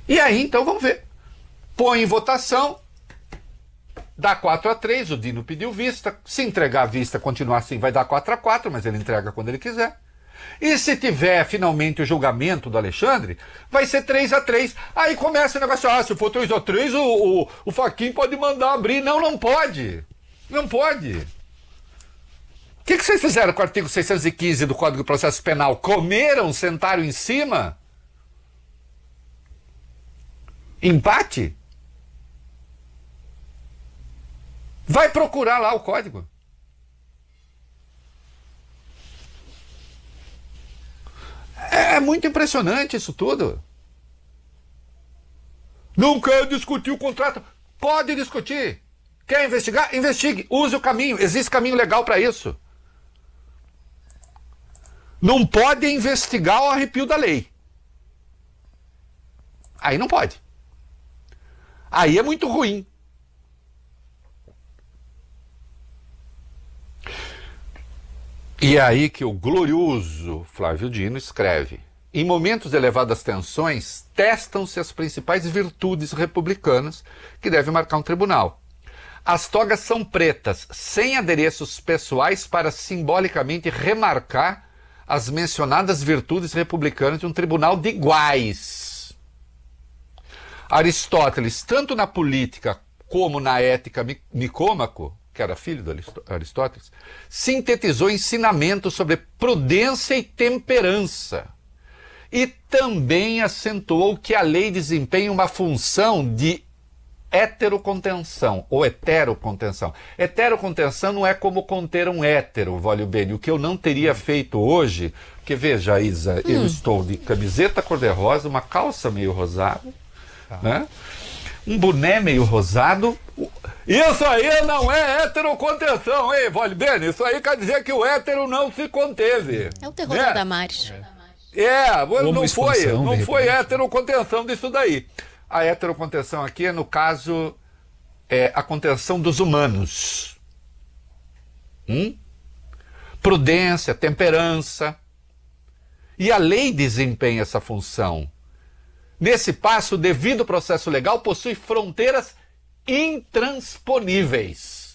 E aí, então, vamos ver. Põe em votação, dá 4-3, o Dino pediu vista. Se entregar a vista, continuar assim, vai dar 4-4, mas ele entrega quando ele quiser. E se tiver finalmente o julgamento do Alexandre, vai ser 3-3. Aí começa o negócio, se for 3-3, o Fachin pode mandar abrir. Não, não pode. Não pode. O que vocês fizeram com o artigo 615 do Código de Processo Penal? Comeram, sentaram em cima? Empate? Vai procurar lá o código. É muito impressionante isso tudo. Não quer discutir o contrato? Pode discutir. Quer investigar? Investigue. Use o caminho. Existe caminho legal para isso. Não pode investigar o arrepio da lei. Aí não pode. Aí é muito ruim. E é aí que o glorioso Flávio Dino escreve: em momentos de elevadas tensões, testam-se as principais virtudes republicanas que devem marcar um tribunal. As togas são pretas, sem adereços pessoais para simbolicamente remarcar as mencionadas virtudes republicanas de um tribunal de iguais. Aristóteles, tanto na política como na ética Nicômaco, que era filho do Aristóteles, sintetizou ensinamentos sobre prudência e temperança. E também acentuou que a lei desempenha uma função de heterocontenção, ou heterocontenção. Heterocontenção não é como conter um hétero, Vólio Bene, o que eu não teria feito hoje, porque veja, Isa, eu estou de camiseta cor-de-rosa, uma calça meio rosada, né? Um boné meio rosado. Isso aí não é heterocontenção, hein, Vólio Bene? Isso aí quer dizer que o hétero não se conteve. É o terror da Damares. Não foi heterocontenção disso daí. A heterocontenção aqui é, no caso, a contenção dos humanos. Prudência, temperança. E a lei desempenha essa função. Nesse passo, o devido processo legal possui fronteiras intransponíveis.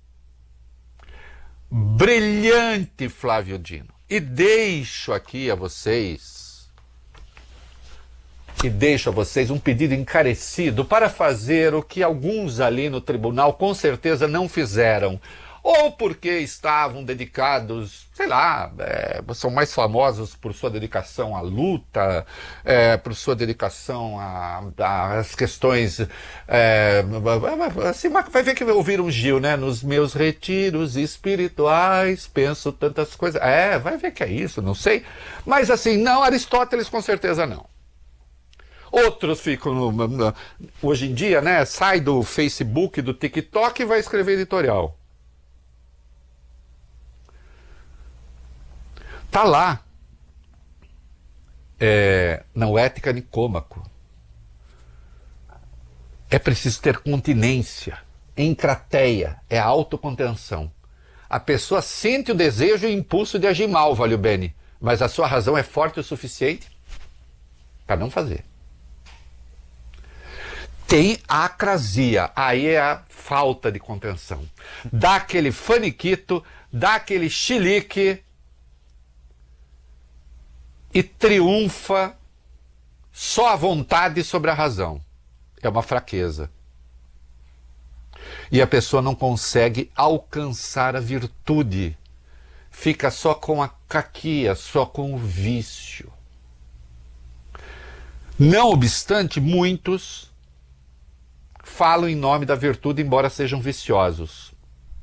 Brilhante, Flávio Dino. E deixo a vocês um pedido encarecido para fazer o que alguns ali no tribunal com certeza não fizeram. Ou porque estavam dedicados, sei lá, são mais famosos por sua dedicação à luta, por sua dedicação às questões... assim, vai ver que ouviram Gil, né? Nos meus retiros espirituais, penso tantas coisas. Vai ver que é isso, não sei. Mas assim, não, Aristóteles com certeza não. Outros ficam, hoje em dia, né? Sai do Facebook, do TikTok e vai escrever editorial. Está lá, na Ética Nicômaco. É preciso ter continência, encrateia, é a autocontenção. A pessoa sente o desejo e o impulso de agir mal, Vólio Bene, mas a sua razão é forte o suficiente para não fazer. Tem a acrasia, aí é a falta de contenção. Dá aquele faniquito, dá aquele chilique, e triunfa só a vontade sobre a razão. É uma fraqueza. E a pessoa não consegue alcançar a virtude. Fica só com a caquia, só com o vício. Não obstante, muitos falam em nome da virtude, embora sejam viciosos.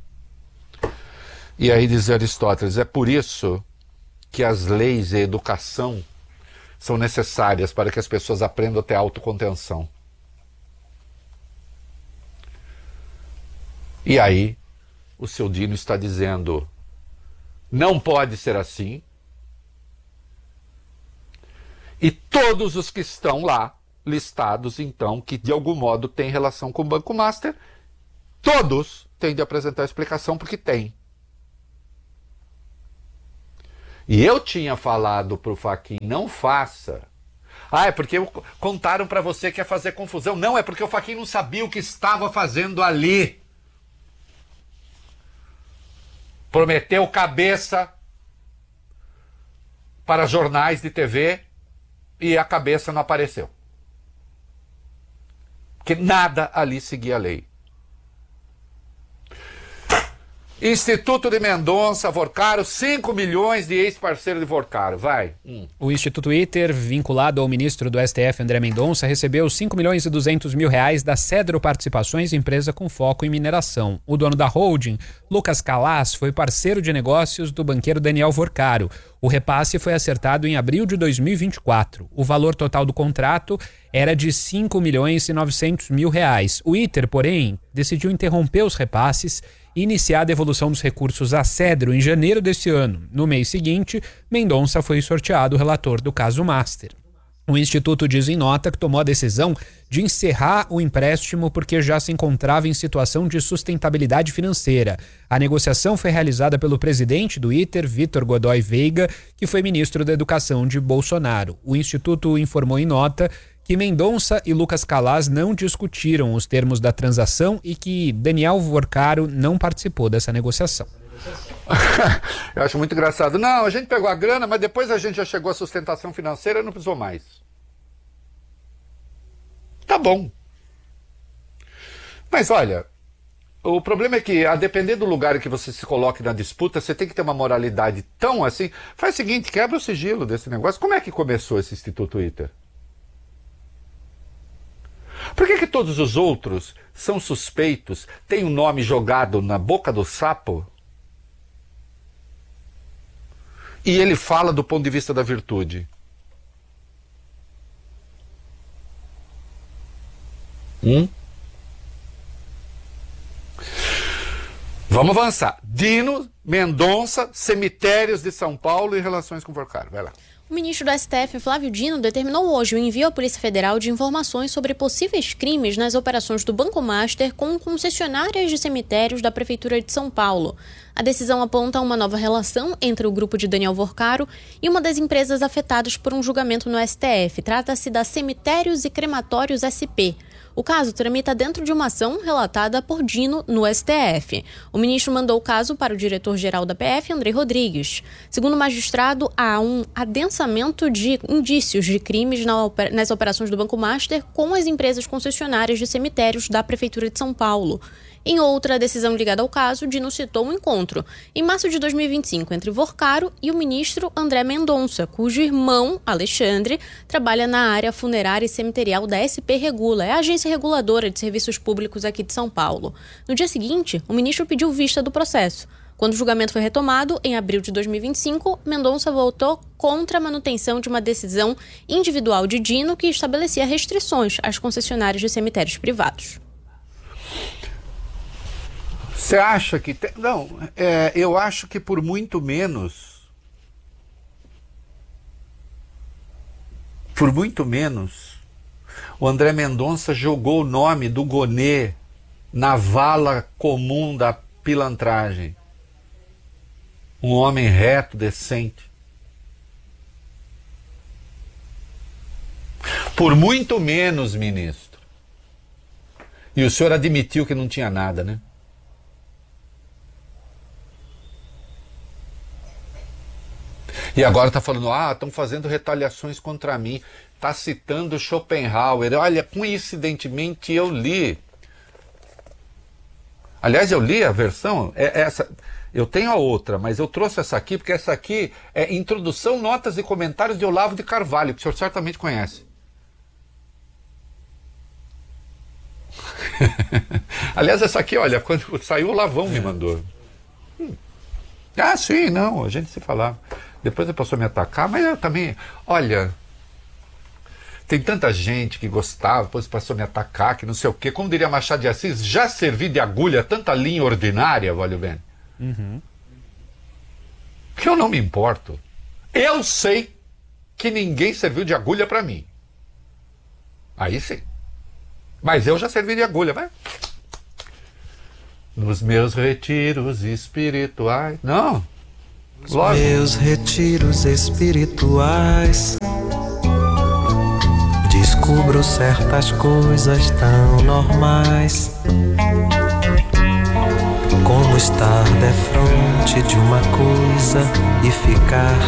E aí diz Aristóteles, é por isso que as leis e a educação são necessárias para que as pessoas aprendam a ter autocontenção. E aí, o seu Dino está dizendo, não pode ser assim. E todos os que estão lá, listados, então, que de algum modo têm relação com o Banco Master, todos têm de apresentar explicação porque tem. E eu tinha falado para o Fachin, não faça. Ah, é porque contaram para você que ia fazer confusão. Não, é porque o Fachin não sabia o que estava fazendo ali. Prometeu cabeça para jornais de TV e a cabeça não apareceu. Porque nada ali seguia a lei. Instituto de Mendonça, Vorcaro, 5 milhões de ex-parceiro de Vorcaro. Vai. O Instituto ITER, vinculado ao ministro do STF, André Mendonça, recebeu 5 milhões e 200 mil reais da Cedro Participações, empresa com foco em mineração. O dono da holding, Lucas Calas, foi parceiro de negócios do banqueiro Daniel Vorcaro. O repasse foi acertado em abril de 2024. O valor total do contrato era de 5 milhões e 900 mil reais. O ITER, porém, decidiu interromper os repasses e iniciar a devolução dos recursos à Cedro em janeiro deste ano. No mês seguinte, Mendonça foi sorteado relator do caso Master. O Instituto diz em nota que tomou a decisão de encerrar o empréstimo porque já se encontrava em situação de sustentabilidade financeira. A negociação foi realizada pelo presidente do ITER, Vitor Godoy Veiga, que foi ministro da Educação de Bolsonaro. O Instituto informou em nota que Mendonça e Lucas Calas não discutiram os termos da transação e que Daniel Vorcaro não participou dessa negociação. Eu acho muito engraçado. Não, a gente pegou a grana, mas depois a gente já chegou à sustentação financeira e não precisou mais. Tá bom. Mas olha, o problema é que, a depender do lugar em que você se coloque na disputa, você tem que ter uma moralidade tão assim. Faz o seguinte, quebra o sigilo desse negócio. Como é que começou esse Instituto ITER? Por que todos os outros são suspeitos, têm o nome jogado na boca do sapo? E ele fala do ponto de vista da virtude. Vamos avançar. Dino, Mendonça, cemitérios de São Paulo e relações com Vorcaro. Vai lá. O ministro do STF, Flávio Dino, determinou hoje o envio à Polícia Federal de informações sobre possíveis crimes nas operações do Banco Master com concessionárias de cemitérios da Prefeitura de São Paulo. A decisão aponta uma nova relação entre o grupo de Daniel Vorcaro e uma das empresas afetadas por um julgamento no STF. Trata-se da Cemitérios e Crematórios SP. O caso tramita dentro de uma ação relatada por Dino no STF. O ministro mandou o caso para o diretor-geral da PF, André Rodrigues. Segundo o magistrado, há um adensamento de indícios de crimes nas operações do Banco Master com as empresas concessionárias de cemitérios da Prefeitura de São Paulo. Em outra decisão ligada ao caso, Dino citou um encontro em março de 2025 entre Vorcaro e o ministro André Mendonça, cujo irmão, Alexandre, trabalha na área funerária e cemiterial da SP Regula, é a agência reguladora de serviços públicos aqui de São Paulo. No dia seguinte, o ministro pediu vista do processo. Quando o julgamento foi retomado, em abril de 2025, Mendonça votou contra a manutenção de uma decisão individual de Dino que estabelecia restrições às concessionárias de cemitérios privados. Você acha que tem... Não, eu acho que por muito menos, o André Mendonça jogou o nome do Gonê na vala comum da pilantragem. Um homem reto, decente. Por muito menos, ministro. E o senhor admitiu que não tinha nada, né? E agora está falando, estão fazendo retaliações contra mim. Está citando Schopenhauer. Olha, coincidentemente eu li. Aliás, eu li a versão, essa. Eu tenho a outra, mas eu trouxe essa aqui, porque essa aqui é Introdução, Notas e Comentários de Olavo de Carvalho, que o senhor certamente conhece. Aliás, essa aqui, olha, quando saiu o Lavão me mandou. Sim, não, a gente se falava. Depois ele passou a me atacar, mas eu também, olha, tem tanta gente que gostava, depois passou a me atacar, que não sei o quê. Como diria Machado de Assis, já servi de agulha tanta linha ordinária, valeu bem. Que eu não me importo. Eu sei que ninguém serviu de agulha para mim. Aí sim. Mas eu já servi de agulha, vai. Nos meus retiros espirituais. Não. Os meus retiros espirituais descubro certas coisas tão normais, como estar defronte de uma coisa e ficar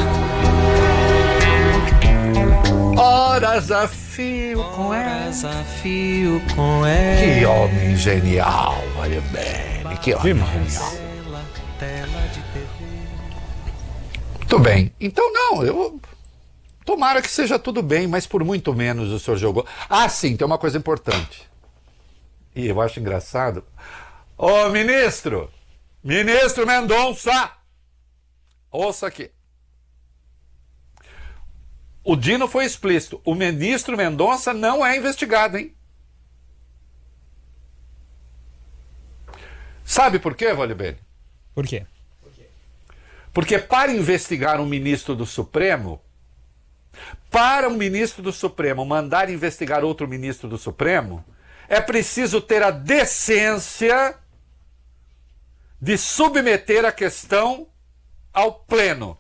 horas a fio com ela. horas a fio com ela. Que homem genial, olha bem, que homem genial. Tela de TV. Muito bem, então tomara que seja tudo bem, mas por muito menos o senhor jogou. Ah, sim, tem uma coisa importante. E eu acho engraçado. Ô, ministro Mendonça, ouça aqui. O Dino foi explícito. O ministro Mendonça não é investigado, hein? Sabe por quê, Valibene? Por quê? Porque para investigar um ministro do Supremo, para um ministro do Supremo mandar investigar outro ministro do Supremo, é preciso ter a decência de submeter a questão ao pleno.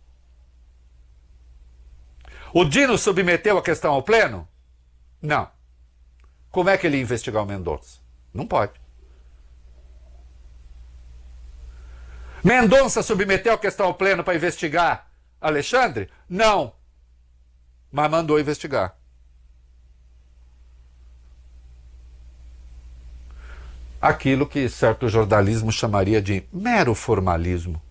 O Dino submeteu a questão ao pleno? Não. Como é que ele ia investigar o Mendonça? Não pode. Mendonça submeteu a questão ao pleno para investigar Alexandre? Não. Mas mandou investigar. Aquilo que certo jornalismo chamaria de mero formalismo.